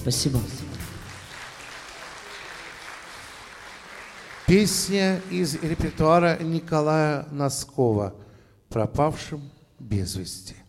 Спасибо. Песня из репертуара Николая Носкова «Пропавшим без вести».